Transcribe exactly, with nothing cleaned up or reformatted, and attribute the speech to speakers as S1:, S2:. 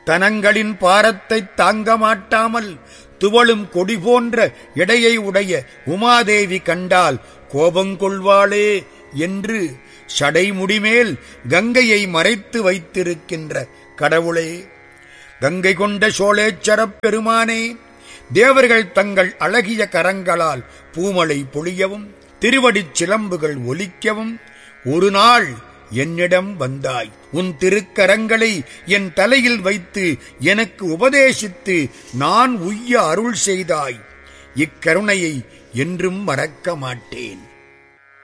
S1: தனங்களின் பாரத்தைத் தாங்க மாட்டாமல் துவளும் கொடி போன்ற எடையை உடைய உமாதேவி கண்டால் கோபங்கொள்வாளே என்று சடைமுடிமேல் கங்கையை மறைத்து வைத்திருக்கின்ற கடவுளே, கங்கை கொண்ட சோழேச்சரப் பெருமானே, தேவர்கள் தங்கள் அழகிய கரங்களால் பூமழை பொழியவும் திருவடிச் சிலம்புகள் ஒலிக்கவும் ஒரு நாள் என்னிடம் வந்தாய். உன் திருக்கரங்களை என் தலையில் வைத்து எனக்கு உபதேசித்து நான் உய்ய அருள் செய்தாய். இக்கருணையை என்றும் மறக்க மாட்டேன்.